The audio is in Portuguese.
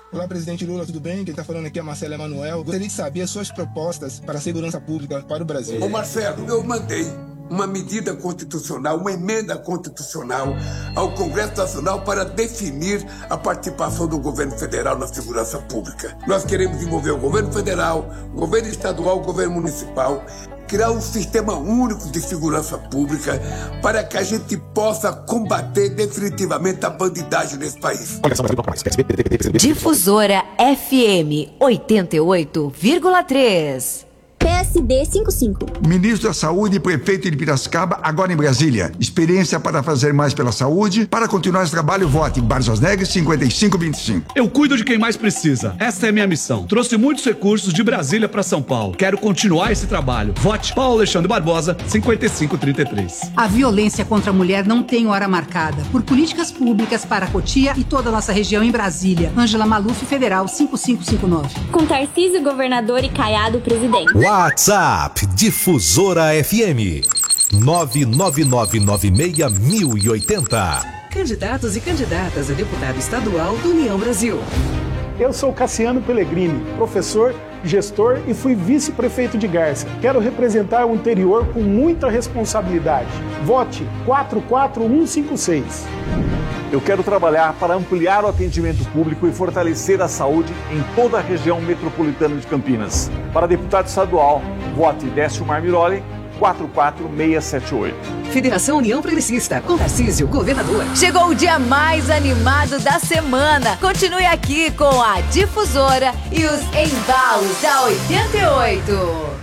Olá, presidente Lula, tudo bem? Quem está falando aqui é Marcelo Emanuel. Gostaria de saber as suas propostas para a segurança pública para o Brasil. Ô Marcelo, eu mandei uma medida constitucional, uma emenda constitucional ao Congresso Nacional para definir a participação do governo federal na segurança pública. Nós queremos envolver o governo federal, o governo estadual, o governo municipal, criar um sistema único de segurança pública para que a gente possa combater definitivamente a bandidagem nesse país. Difusora FM 88,3. PSD 55. Ministro da Saúde e prefeito de Piracicaba, agora em Brasília. Experiência para fazer mais pela saúde. Para continuar esse trabalho, vote Barças Neves 5525. Eu cuido de quem mais precisa. Essa é a minha missão. Trouxe muitos recursos de Brasília para São Paulo. Quero continuar esse trabalho. Vote Paulo Alexandre Barbosa 5533. A violência contra a mulher não tem hora marcada. Por políticas públicas para Cotia e toda a nossa região em Brasília. Ângela Maluf, Federal 5559. Com Tarcísio, governador, e Caiado, presidente. WhatsApp Difusora FM 999961080. Candidatos e candidatas a deputado estadual do União Brasil. Eu sou Cassiano Pellegrini, professor, gestor e fui vice-prefeito de Garça. Quero representar o interior com muita responsabilidade. Vote 44156. Eu quero trabalhar para ampliar o atendimento público e fortalecer a saúde em toda a região metropolitana de Campinas. Para deputado estadual, vote Décio Marmiroli, 44678. Federação União Progressista, com Tarcísio, governador. Chegou o dia mais animado da semana. Continue aqui com a Difusora e os embalos da 88.